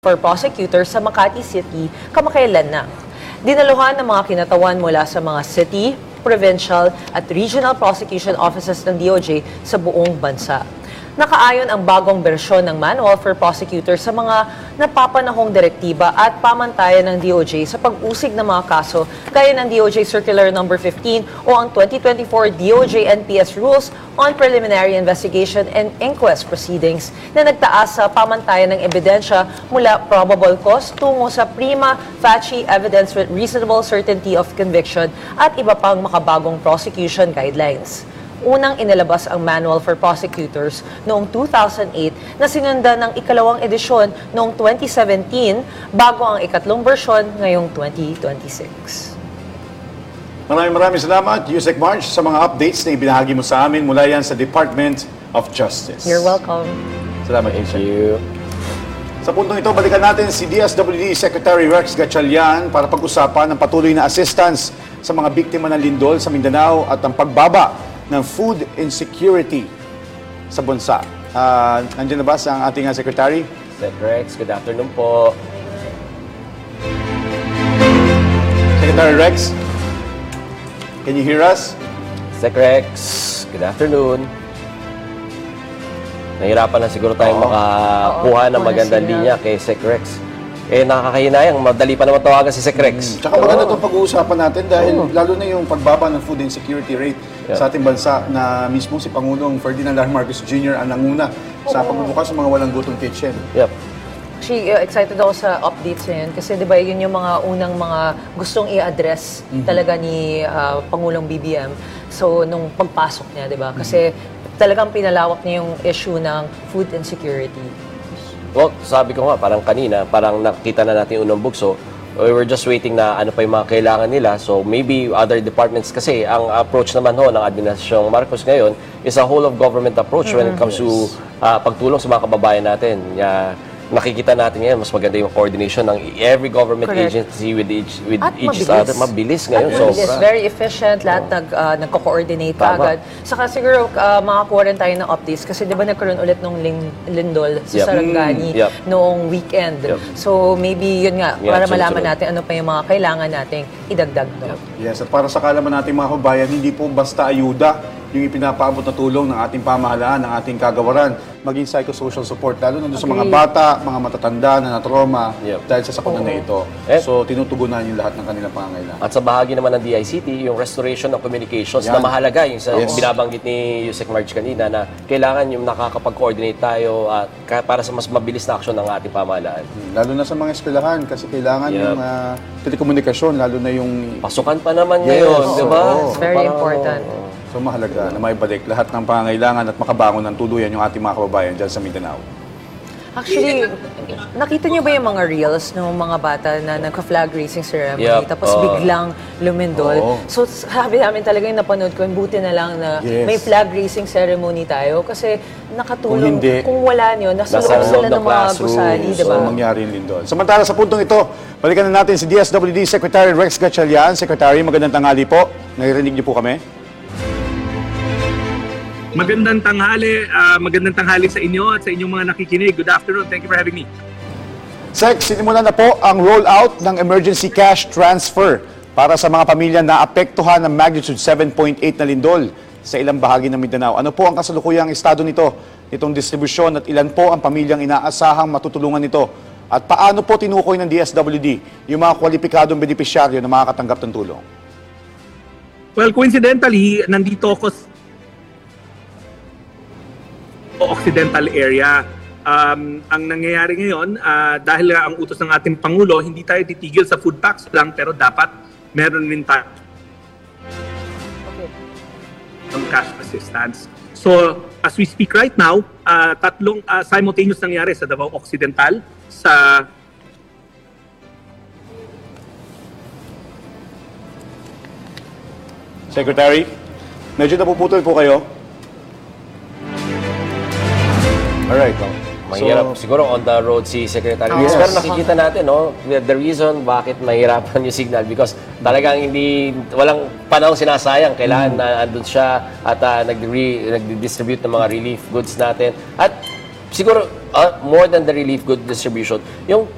for prosecutors sa Makati City kamakailan na. Dinaluhan ng mga kinatawan mula sa mga city, provincial at regional prosecution offices ng DOJ sa buong bansa. Nakaayon ang bagong bersyon ng Manual for Prosecutors sa mga napapanahong direktiba at pamantayan ng DOJ sa pag-usig ng mga kaso gaya ng DOJ Circular No. 15 o ang 2024 DOJ NPS Rules on Preliminary Investigation and Inquest Proceedings na nagtaas sa pamantayan ng ebidensya mula probable cause tungo sa prima facie evidence with reasonable certainty of conviction at iba pang makabagong prosecution guidelines. Unang inilabas ang Manual for Prosecutors noong 2008 na sinundan ng ikalawang edisyon noong 2017 bago ang ikatlong bersyon ngayong 2026. Maraming salamat, Yusek March, sa mga updates na ibinahagi mo sa amin mula yan sa Department of Justice. You're welcome. Salamat, Thank you. Sa puntong ito, balikan natin si DSWD Secretary Rex Gatchalian para pag-usapan ang patuloy na assistance sa mga biktima ng lindol sa Mindanao at ang pagbaba ng food insecurity sa bansa. Nandiyan na ba ang ating Secretary? Sec Rex, good afternoon po. Secretary Rex, can you hear us? Sec Rex, good afternoon. Nahirapan na siguro tayong makakuha ng magandang linya kay Sec Rex. Nakakahinayang, madali pa naman tawagan si Sec Rex. Tsaka maganda itong pag-uusapan natin dahil lalo na yung pagbaba ng food insecurity rate sa ating bansa na mismo si Pangulong Ferdinand R. Marcos Jr. ang nanguna sa pagbubukas ng mga walang gutong kitchen. Yep. Actually, excited ako sa updates na yun kasi di ba yun yung mga unang mga gustong i-address talaga ni Pangulong BBM. So, nung pagpasok niya, di ba? Kasi talagang pinalawak niya yung issue ng food insecurity. Well, sabi ko nga, parang kanina, parang nakita na natin yung unang bugso. We were just waiting na ano pa yung mga kailangan nila. So maybe other departments kasi, ang approach naman ho ng Administrasyong Marcos ngayon is a whole of government approach when it comes to pagtulong sa mga kababayan natin. Nakikita natin ngayon, mas maganda yung coordination ng every government agency with each other. Mabilis ngayon. Mabilis, very efficient, lahat nagko-coordinate agad. Saka siguro makakuha rin tayo ng updates kasi di ba nagkaroon ulit ng lindol sa Sarangani noong weekend. So maybe yun nga, para malaman natin ano pa yung mga kailangan nating idagdag. Yes, at para sa kaalaman natin mga kabayan, hindi po basta ayuda yung ipinapaabot na tulong ng ating pamahalaan, ng ating kagawaran, maging psychosocial support, lalo na doon sa mga bata, mga matatanda na na-trauma dahil sa sakunan na ito. So, tinutugunan yung lahat ng kanilang pangangailangan. At sa bahagi naman ng DICT, yung restoration of communications na mahalaga, yung sa binabanggit ni Yusek March kanina na kailangan yung nakakapag-coordinate tayo at para sa mas mabilis na aksyon ng ating pamahalaan. Lalo na sa mga eskwelahan kasi kailangan yung telekomunikasyon, lalo na yung... Pasukan pa naman ngayon, di ba? It's very important. So mahalaga na maibalik lahat ng pangangailangan at makabangon ng tuluyan yung ating mga kababayan dyan sa Mindanao. Actually, nakita niyo ba yung mga reels ng mga bata na nagka-flag racing ceremony tapos biglang lumindol? So sabi namin talaga yung napanood ko, buti na lang na may flag racing ceremony tayo kasi nakatulong. Kung wala niyo, nasa loob sila ng mga gusali, di ba? So mangyari yung lindol. Samantala sa puntong ito, balikan na natin si DSWD Secretary Rex Gatchalian. Secretary, magandang tanghali po. Naririnig niyo po kami? Magandang tanghali sa inyo at sa inyong mga nakikinig. Good afternoon. Thank you for having me. Sec, sinimulan na po ang rollout ng emergency cash transfer para sa mga pamilya na apektuhan ng magnitude 7.8 na lindol sa ilang bahagi ng Mindanao. Ano po ang kasalukuyang estado nitong distribusyon at ilan po ang pamilyang inaasahang matutulungan nito? At paano po tinukoy ng DSWD yung mga kwalipikadong benepisyaryo na makakatanggap ng tulong? Well, coincidentally, nandito ako sa Occidental area. Ang nangyayari ngayon, dahil ang utos ng ating Pangulo, hindi tayo titigil sa food packs lang, pero dapat meron rin tayo ng cash assistance. So, as we speak right now, tatlong simultaneous nangyari sa Davao Occidental, sa Secretary, medyo napuputol po kayo. Alright. Mahirap siguro on the road si Secretary. Yes. Pero nakikita natin, no, the reason bakit mahirapan yung signal because talagang walang panahon sinasayang. Kailangan na andun siya at nag-distribute ng mga relief goods natin. At siguro, more than the relief good distribution, yung